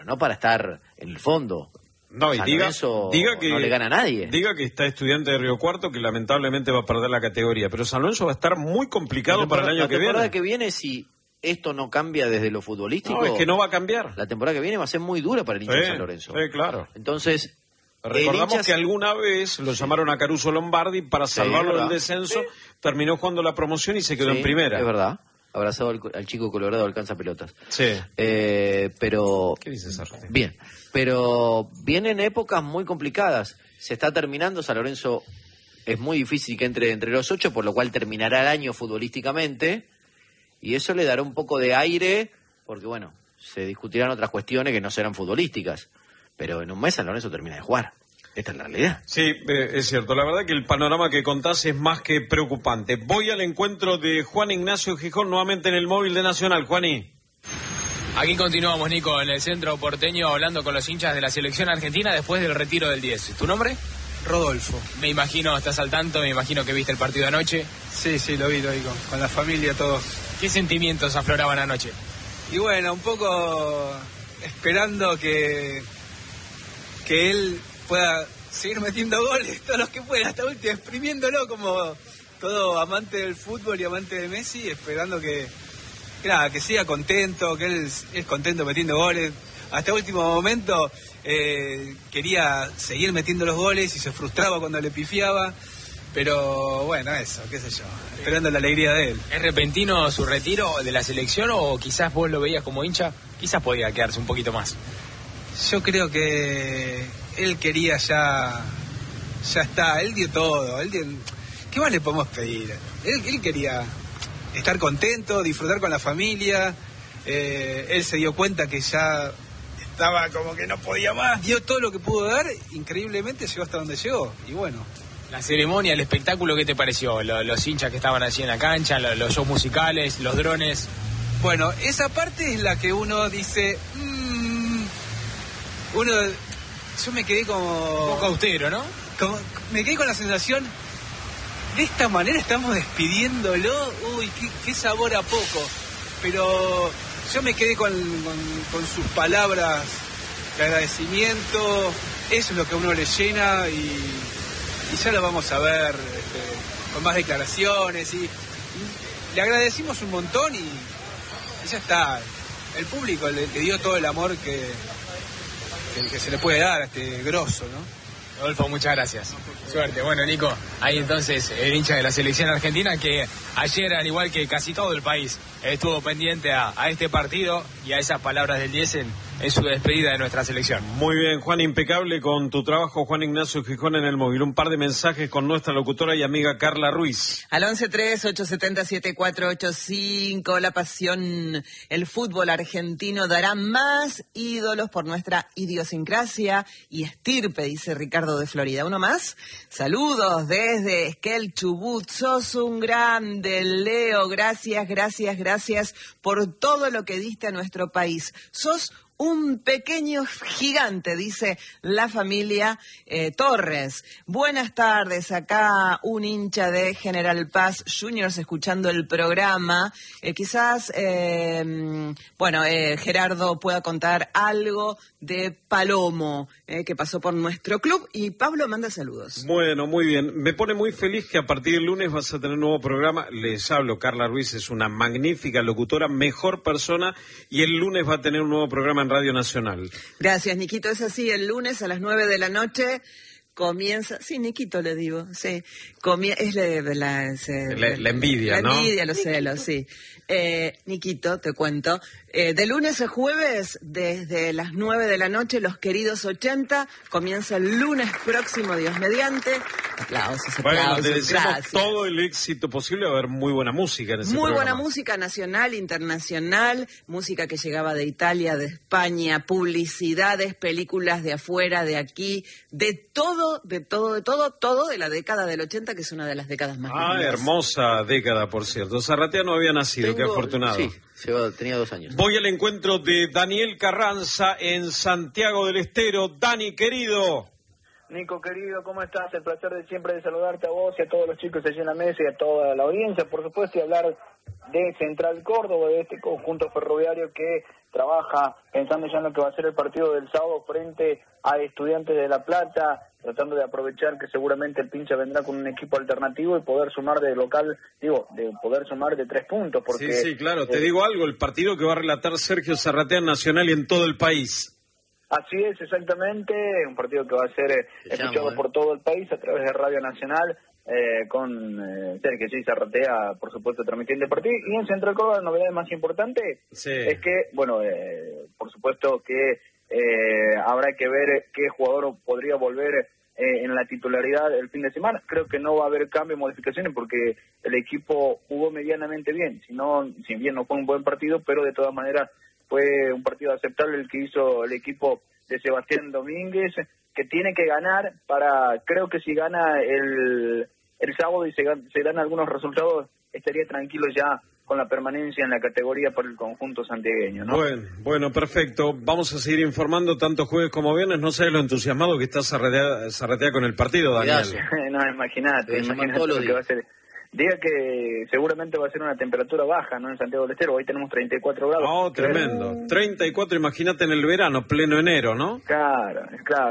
no para estar en el fondo. No, y diga que no le gana a nadie. Diga que está Estudiante de Río Cuarto, que lamentablemente va a perder la categoría, pero San Lorenzo va a estar muy complicado para el año que viene. La temporada que viene, si esto no cambia desde lo futbolístico... No, es que no va a cambiar. La temporada que viene va a ser muy dura para el hincha de San Lorenzo. Sí, claro. Entonces... Recordamos que alguna vez lo llamaron a Caruso Lombardi para salvarlo del descenso, terminó jugando la promoción y se quedó en primera. Es verdad. Abrazado al chico colorado, alcanza pelotas. Sí. Pero... ¿Qué dices, Argentina? Bien. Pero vienen épocas muy complicadas. Se está terminando, San Lorenzo es muy difícil que entre los 8, por lo cual terminará el año futbolísticamente, y eso le dará un poco de aire, porque bueno, se discutirán otras cuestiones que no serán futbolísticas, pero en un mes San Lorenzo termina de jugar. Esta es la realidad. Sí, es cierto. La verdad que el panorama que contás es más que preocupante. Voy al encuentro de Juan Ignacio Gijón nuevamente en el móvil de Nacional. Juaní. Aquí continuamos, Nico, en el centro porteño, hablando con los hinchas de la selección argentina después del retiro del 10. ¿Tu nombre? Rodolfo. Me imagino, estás al tanto, me imagino que viste el partido anoche. Sí, lo vi con la familia todos. ¿Qué sentimientos afloraban anoche? Y bueno, un poco esperando que él pueda seguir metiendo goles, todos los que pueda, hasta último, exprimiéndolo como todo amante del fútbol y amante de Messi, esperando que siga contento, que él es contento metiendo goles. Hasta último momento quería seguir metiendo los goles y se frustraba cuando le pifiaba, pero bueno, eso, qué sé yo, esperando la alegría de él. ¿Es repentino su retiro de la selección o quizás vos lo veías como hincha? Quizás podía quedarse un poquito más. Yo creo que él quería ya está, él dio todo, ¿qué más le podemos pedir? Él quería estar contento, disfrutar con la familia, él se dio cuenta que ya estaba como que no podía más, dio todo lo que pudo dar, increíblemente llegó hasta donde llegó, y bueno. La ceremonia, el espectáculo, ¿qué te pareció? Los hinchas que estaban allí en la cancha, los shows musicales, los drones. Bueno, esa parte es la que uno dice, yo me quedé como... Un poco austero, ¿no? Me quedé con la sensación, de esta manera estamos despidiéndolo, uy, qué sabor a poco. Pero yo me quedé con sus palabras de agradecimiento, eso es lo que a uno le llena y ya lo vamos a ver con más declaraciones y le agradecimos un montón y ya está. El público le dio todo el amor que se le puede dar a este grosso, ¿no? Rodolfo, muchas gracias. Suerte. Bueno, Nico, ahí entonces el hincha de la selección argentina que ayer, al igual que casi todo el país, estuvo pendiente a este partido y a esas palabras del 10 en su despedida de nuestra selección. Muy bien, Juan, impecable con tu trabajo, Juan Ignacio Gijón en el móvil. Un par de mensajes con nuestra locutora y amiga Carla Ruiz. Al 11-3-870-7485, la pasión, el fútbol argentino dará más ídolos por nuestra idiosincrasia y estirpe, dice Ricardo de Florida. ¿Uno más? Saludos desde Esquel, Chubut. Sos un grande, Leo. Gracias por todo lo que diste a nuestro país. Sos un pequeño gigante, dice la familia Torres. Buenas tardes, acá un hincha de General Paz Juniors escuchando el programa. Quizás, Gerardo pueda contar algo de Palomo, que pasó por nuestro club, y Pablo manda saludos. Bueno, muy bien. Me pone muy feliz que a partir del lunes vas a tener un nuevo programa. Les hablo, Carla Ruiz es una magnífica locutora, mejor persona, y el lunes va a tener un nuevo programa en Radio Nacional. Gracias, Niquito. Es así, el lunes a las 9 de la noche comienza... Sí, Niquito le digo, sí. Es la envidia, ¿no? La envidia, los celos, sí. Niquito, te cuento. De lunes a jueves, desde las 9 de la noche, Los Queridos 80, comienza el lunes próximo, Dios mediante. Aplausos, bueno, te deseamos gracias. Todo el éxito posible, va a haber muy buena música en ese programa. Muy buena música nacional, internacional, música que llegaba de Italia, de España, publicidades, películas de afuera, de aquí, de todo de la década del 80, que es una de las décadas más lindas. Hermosa década, por cierto. Zarratea no había nacido, qué afortunado. Sí, tenía 2 años. Voy al encuentro de Daniel Carranza en Santiago del Estero. Dani, querido. Nico, querido, ¿cómo estás? El placer de siempre de saludarte a vos y a todos los chicos allí en la mesa y a toda la audiencia, por supuesto, y hablar de Central Córdoba, de este conjunto ferroviario que trabaja pensando ya en lo que va a ser el partido del sábado frente a Estudiantes de La Plata, tratando de aprovechar que seguramente el Pincha vendrá con un equipo alternativo y poder sumar de local, de poder sumar de 3 puntos. Porque, sí, claro, te digo algo, el partido que va a relatar Sergio Zarratea en Nacional y en todo el país. Así es, exactamente, un partido que va a ser escuchado por todo el país a través de Radio Nacional, con Sergio Zarratea, por supuesto, transmitiendo el partido. Y en Central Córdoba la novedad más importante es que, bueno, por supuesto que habrá que ver qué jugador podría volver en la titularidad el fin de semana. Creo que no va a haber cambio y modificaciones porque el equipo jugó medianamente bien, si bien no fue un buen partido, pero de todas maneras fue un partido aceptable el que hizo el equipo de Sebastián Domínguez, que tiene que ganar creo que si gana el sábado y se dan algunos resultados, estaría tranquilo ya con la permanencia en la categoría por el conjunto santiagueño, ¿no? Bueno, perfecto. Vamos a seguir informando tanto jueves como viernes. No sabes lo entusiasmado que está Zarratea con el partido, Daniel. No, imagínate lo que va a ser. Diga que seguramente va a ser una temperatura baja, ¿no? En Santiago del Estero, hoy tenemos 34 grados. Oh, tremendo. 34, imagínate en el verano, pleno enero, ¿no? Claro.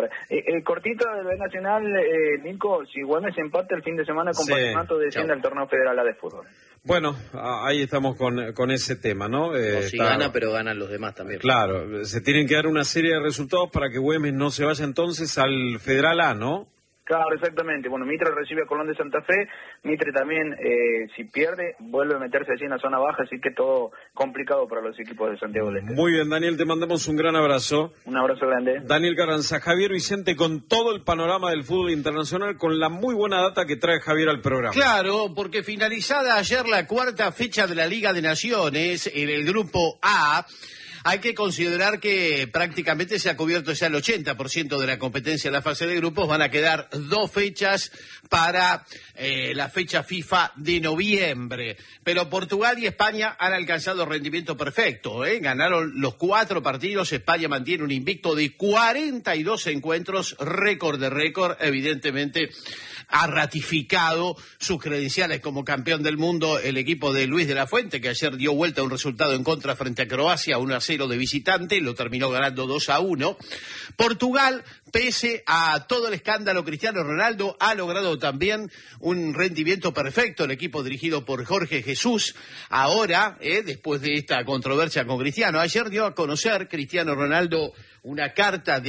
Cortito del B Nacional, Nico, si Güemes empate el fin de semana con Patronato, desciende al torneo federal A de fútbol. Bueno, ahí estamos con ese tema, ¿no? Si gana, pero ganan los demás también. Claro, se tienen que dar una serie de resultados para que Güemes no se vaya entonces al Federal A, ¿no? Claro, exactamente. Bueno, Mitre recibe a Colón de Santa Fe. Mitre también, si pierde, vuelve a meterse allí en la zona baja, así que todo complicado para los equipos de Santiago del Estero. Muy bien, Daniel, te mandamos un gran abrazo. Un abrazo grande. Daniel Carranza, Javier Vicente, con todo el panorama del fútbol internacional, con la muy buena data que trae Javier al programa. Claro, porque finalizada ayer la 4ª fecha de la Liga de Naciones, en el grupo A, hay que considerar que prácticamente se ha cubierto ya el 80% de la competencia en la fase de grupos. Van a quedar 2 fechas para la fecha FIFA de noviembre. Pero Portugal y España han alcanzado rendimiento perfecto. Ganaron los 4 partidos. España mantiene un invicto de 42 encuentros, récord de récord. Evidentemente ha ratificado sus credenciales como campeón del mundo el equipo de Luis de la Fuente, que ayer dio vuelta a un resultado en contra frente a Croacia, 1-0 de visitante, lo terminó ganando 2-1. Portugal, pese a todo el escándalo, Cristiano Ronaldo ha logrado también un rendimiento perfecto, el equipo dirigido por Jorge Jesús. Ahora, después de esta controversia con Cristiano, ayer dio a conocer Cristiano Ronaldo una carta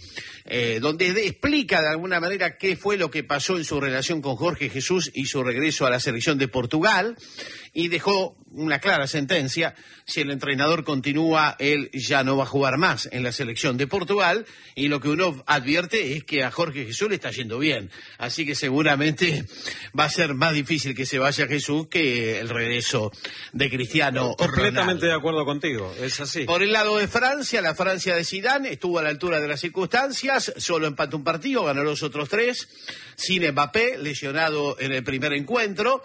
donde explica de alguna manera qué fue lo que pasó en su relación con Jorge Jesús y su regreso a la selección de Portugal, y dejó una clara sentencia: si el entrenador continúa, él ya no va a jugar más en la selección de Portugal, y lo que uno advierte es que a Jorge Jesús le está yendo bien, así que seguramente va a ser más difícil que se vaya Jesús que el regreso de Cristiano Completamente Ronaldo. de acuerdo contigo, es así. Por el lado de Francia, la Francia de Zidane estuvo a la altura de las circunstancias, solo empató un partido, ganó los otros 3, sin Mbappé, lesionado en el primer encuentro.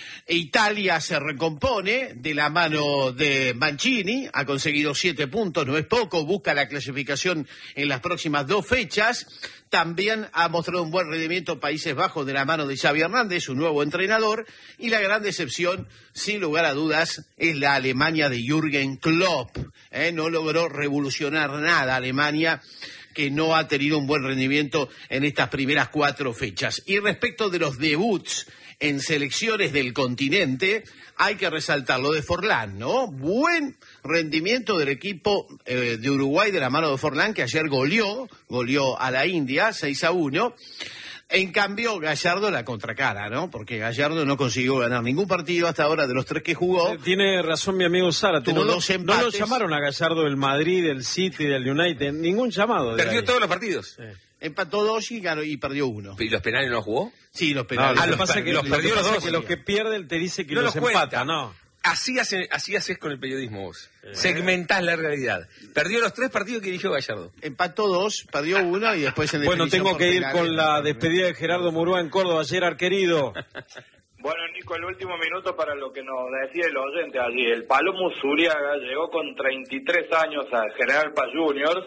Italia se recompone de la mano de Mancini, ha conseguido 7 puntos, no es poco, busca la clasificación en las próximas 2 fechas. También ha mostrado un buen rendimiento Países Bajos de la mano de Xavi Hernández, su nuevo entrenador, y la gran decepción, sin lugar a dudas, es la Alemania de Jürgen Klopp. No logró revolucionar nada Alemania, que no ha tenido un buen rendimiento en estas primeras 4 fechas. Y respecto de los debuts en selecciones del continente, hay que resaltar lo de Forlán, ¿no? Buen rendimiento del equipo de Uruguay de la mano de Forlán, que ayer goleó a la India 6-1. En cambio, Gallardo la contracara, ¿no? Porque Gallardo no consiguió ganar ningún partido hasta ahora de los 3 que jugó. Tiene razón mi amigo Zárate. Tuvo No 2 empates. lo llamaron a Gallardo del Madrid, del City, del United, ningún llamado. Perdió todos los partidos. Sí. Empató 2 y ganó y perdió 1. ¿Y los penales no jugó? Sí, los penales. Lo que pasa es que los perdió los dos. los que pierden te dice que No los los cuenta. empata, ¿no? Así haces con el periodismo vos. Segmentás la realidad. Perdió los 3 partidos que dirigió Gallardo. Empató 2, perdió 1 y después en Bueno, definición tengo por que ir penales. con la despedida de Gerardo Murúa en Córdoba. Gerard, querido. Bueno, Nico, el último minuto para lo que nos decía el oyente allí. El Palomo Zuriaga llegó con 33 años a General Paz Juniors.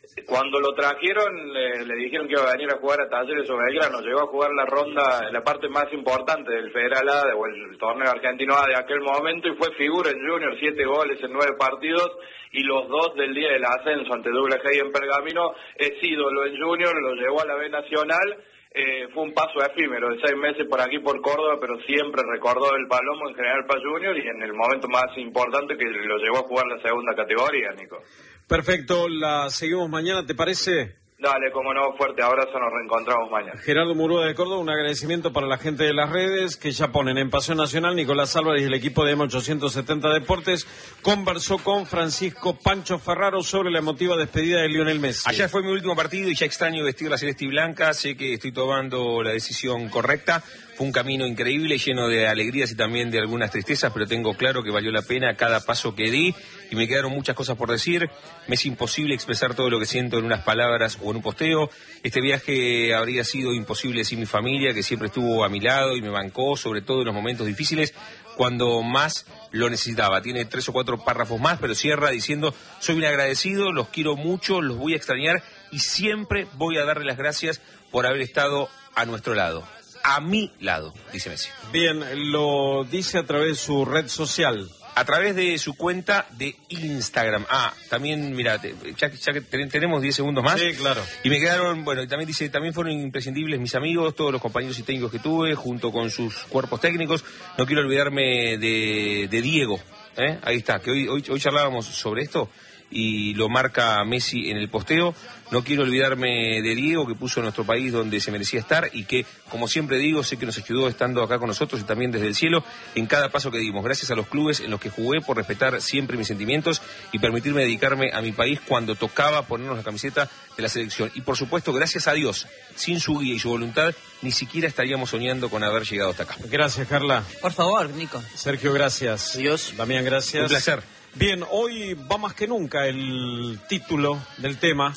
Cuando lo trajeron, le dijeron que iba a venir a jugar a Talleres o Belgrano. Llegó a jugar la ronda, en la parte más importante del Federal A, o el torneo argentino A de aquel momento, y fue figura en Junior, 7 goles en 9 partidos, y los 2 del día del ascenso ante Douglas Haig en Pergamino. Es ídolo en Junior, lo llevó a la B Nacional. Fue un paso efímero de 6 meses por aquí por Córdoba, pero siempre recordó el Palomo en General Paz Junior, y en el momento más importante que lo llevó a jugar la segunda categoría, Nico. Perfecto, la seguimos mañana, ¿te parece? Dale, como no, fuerte abrazo, nos reencontramos mañana. Gerardo Murúa de Córdoba, un agradecimiento para la gente de las redes que ya ponen en Pasión Nacional. Nicolás Álvarez y el equipo de M870 Deportes conversó con Francisco Pancho Ferraro sobre la emotiva despedida de Lionel Messi. Ayer fue mi último partido y ya extraño vestir la celeste y blanca, sé que estoy tomando la decisión correcta. Fue un camino increíble, lleno de alegrías y también de algunas tristezas, pero tengo claro que valió la pena cada paso que di y me quedaron muchas cosas por decir. Me es imposible expresar todo lo que siento en unas palabras o en un posteo. Este viaje habría sido imposible sin mi familia, que siempre estuvo a mi lado y me bancó, sobre todo en los momentos difíciles, cuando más lo necesitaba. Tiene 3 o 4 párrafos más, pero cierra diciendo: soy un agradecido, los quiero mucho, los voy a extrañar y siempre voy a darle las gracias por haber estado a nuestro lado. A mi lado, dice Messi. Bien, lo dice a través de su red social. A través de su cuenta de Instagram. También, mira, ya que tenemos 10 segundos más. Sí, claro. Y me quedaron, bueno, y también dice, también fueron imprescindibles mis amigos, todos los compañeros y técnicos que tuve, junto con sus cuerpos técnicos. No quiero olvidarme de Diego, ahí está, que hoy charlábamos sobre esto y lo marca Messi en el posteo. No quiero olvidarme de Diego, que puso a nuestro país donde se merecía estar y que, como siempre digo, sé que nos ayudó estando acá con nosotros y también desde el cielo en cada paso que dimos. Gracias a los clubes en los que jugué por respetar siempre mis sentimientos y permitirme dedicarme a mi país cuando tocaba ponernos la camiseta de la selección. Y por supuesto, gracias a Dios, sin su guía y su voluntad, ni siquiera estaríamos soñando con haber llegado hasta acá. Gracias, Carla. Por favor, Nico. Sergio, gracias. Dios. Damián, gracias. Un placer. Bien, hoy va más que nunca el título del tema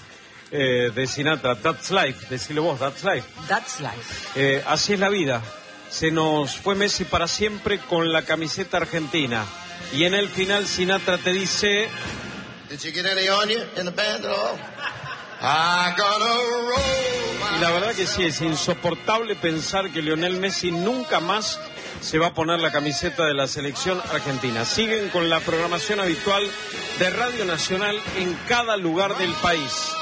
de Sinatra, That's Life. Decilo vos, That's Life. That's life. Así es la vida. Se nos fue Messi para siempre con la camiseta argentina. Y en el final Sinatra te dice... Y la verdad que sí, es insoportable pensar que Lionel Messi nunca más se va a poner la camiseta de la selección argentina. Siguen con la programación habitual de Radio Nacional en cada lugar del país.